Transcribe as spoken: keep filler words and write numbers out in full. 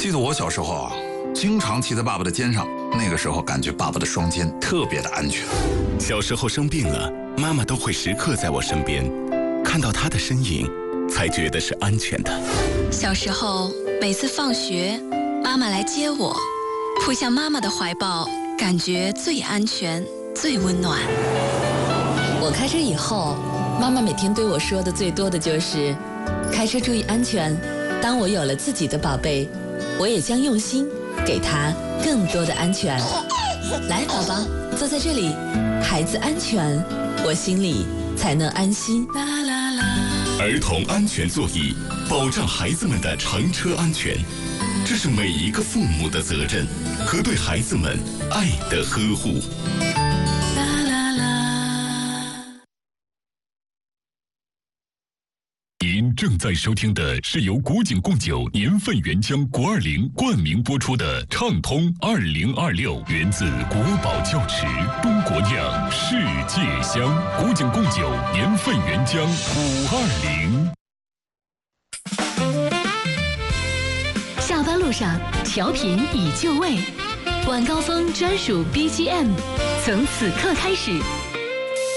记得我小时候啊，经常骑在爸爸的肩上，那个时候感觉爸爸的双肩特别的安全。 小时候生病了，妈妈都会时刻在我身边，看到她的身影，才觉得是安全的。 小时候每次放学，妈妈来接我，扑向妈妈的怀抱，感觉最安全、最温暖。 我开车以后，妈妈每天对我说的最多的就是开车注意安全。当我有了自己的宝贝，我也将用心给他更多的安全。来，宝宝，坐在这里，孩子安全，我心里才能安心。 儿童安全座椅，保障孩子们的乘车安全，这是每一个父母的责任和对孩子们爱的呵护。 您正在收听的是由古井贡酒年份原浆国二零冠名播出的畅通二零二六，源自国宝窖池，中国酿，世界香。古井贡酒年份原浆五二零。 下班路上，调频已就位，晚高峰专属 B G M， 从此刻开始。